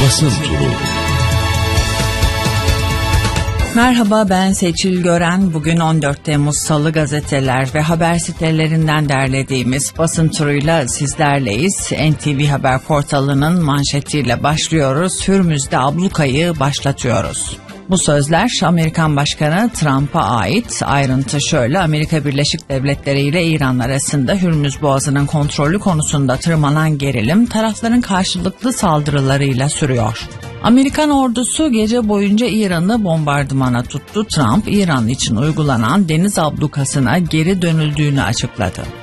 Basın Turu. Merhaba, ben Seçil Gören. Bugün 14 Temmuz Salı, gazeteler ve haber sitelerinden derlediğimiz basın turuyla sizlerleyiz. NTV Haber portalının manşetiyle başlıyoruz. Hürmüz'de ablukayı başlatıyoruz. Bu sözler Amerikan Başkanı Trump'a ait. Ayrıntı şöyle: Amerika Birleşik Devletleri ile İran arasında Hürmüz Boğazı'nın kontrolü konusunda tırmanan gerilim tarafların karşılıklı saldırılarıyla sürüyor. Amerikan ordusu gece boyunca İran'ı bombardımana tuttu. Trump, İran için uygulanan deniz ablukasına geri dönüldüğünü açıkladı.